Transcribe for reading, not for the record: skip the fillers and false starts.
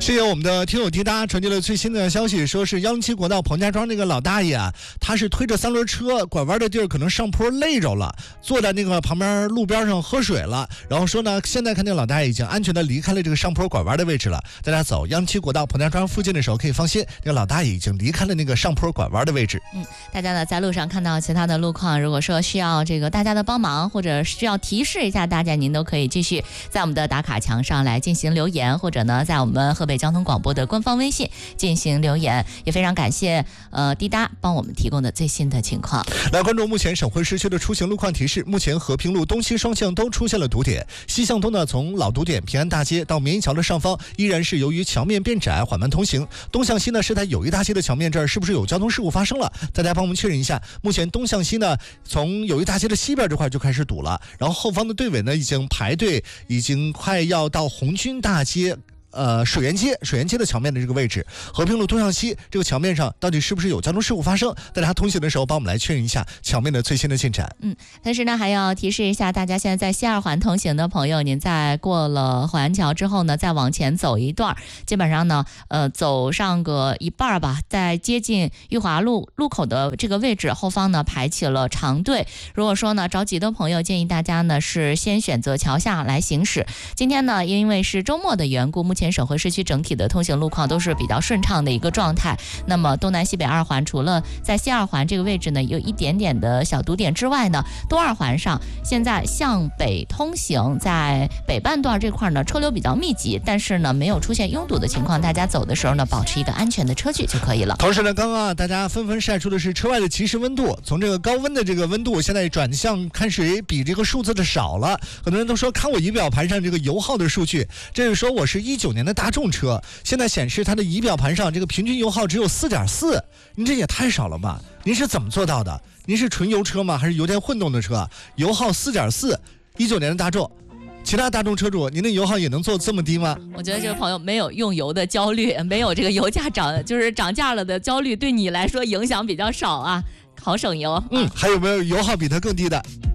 谢谢我们的听友滴答传递了最新的消息，说是107国道彭家庄那个老大爷啊，他是推着3轮车拐弯的地儿可能上坡累着了，坐在那个旁边路边上喝水了，然后说呢，现在看见老大爷已经安全的离开了这个上坡拐弯的位置了，大家走107国道彭家庄附近的时候可以放心，那个老大爷已经离开了那个上坡拐弯的位置。 大家呢在路上看到其他的路况，如果说需要这个大家的帮忙，或者需要提示一下大家，您都可以继续在我们的打卡墙上来进行留言，或者呢在我们河北交通广播的官方微信进行留言。也非常感谢滴答帮我们提供的最新的情况。 来关注目前省会市区的出行路况提示，目前和平路东西双向都出现了堵点，西向东呢从老堵点平安大街到绵阳桥的上方依然是由于桥面变窄缓慢通行，东向西呢是在友谊大街的桥面这儿是不是有交通事故发生了，大家帮我们确认一下。目前东向西呢从友谊大街的西边这块就开始堵了，然后后方的队尾呢已经排队，已经快要到红军大街水源街的桥面的这个位置，和平路东向西这个桥面上到底是不是有交通事故发生，大家通行的时候帮我们来确认一下桥面的最新的进展。 但是呢还要提示一下大家，现在在西二环通行的朋友，您在过了环桥之后呢再往前走一段，基本上呢走上个一半吧，在接近裕华路路口的这个位置后方呢排起了长队，如果说呢着急的朋友，建议大家呢是先选择桥下来行驶。今天呢因为是周末的缘故，目前省会市区整体的通行路况都是比较顺畅的一个状态。那么东南西北二环除了在西二环这个位置呢有一点点的小堵点之外呢，东二环上现在向北通行，在北半段这块呢车流比较密集，但是呢没有出现拥堵的情况，大家走的时候呢保持一个安全的车距就可以了。 同时呢，刚刚大家纷纷晒出的是车外的即时温度，从这个高温的这个温度现在转向看水比这个数字的少了，很多人都说看我仪表盘上这个油耗的数据，这是说我是19年的大众车，现在显示它的仪表盘上这个平均油耗只有 4.4， 您这也太少了吧，您是怎么做到的？您是纯油车吗？还是油电混动的车？油耗 4.4， 19年的大众，其他大众车主您的油耗也能做这么低吗？ 我觉得这个朋友没有用油的焦虑，没有这个油价涨价了的焦虑，对你来说影响比较少啊，好省油。 还有没有油耗比它更低的？